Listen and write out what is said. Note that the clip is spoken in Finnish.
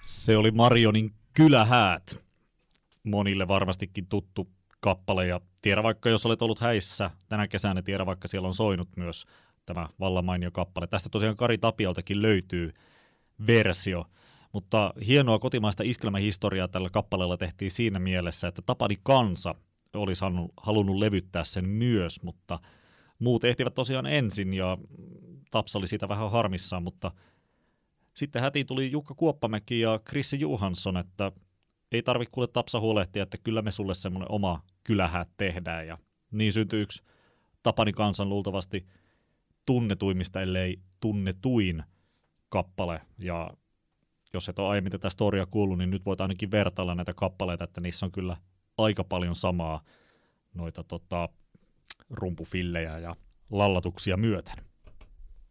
Se oli Marionin Kylähäät. Monille varmastikin tuttu kappale, ja tiedä vaikka jos olet ollut häissä tänä kesänä, tiedä vaikka siellä on soinut myös tämä vallan mainio kappale. Tästä tosiaan Kari Tapioltakin löytyy versio, mutta hienoa kotimaista iskelmähistoriaa tällä kappaleella tehtiin siinä mielessä, että Tapani Kansa olisi halunnut levyttää sen myös, mutta muut ehtivät tosiaan ensin ja Tapsa oli siitä vähän harmissaan, mutta sitten hätiin tuli Jukka Kuoppamäki ja Krissi Johansson, että ei tarvitse kuule Tapsa huolehtia, että kyllä me sulle semmoinen oma kylähäät tehdään. Ja niin syntyi yksi Tapani Kansan luultavasti tunnetuimmista, ellei tunnetuin kappale. Ja jos et ole aiemmin tätä storia kuullut, niin nyt voit ainakin vertailla näitä kappaleita, että niissä on kyllä aika paljon samaa noita rumpufillejä ja lallatuksia myöten.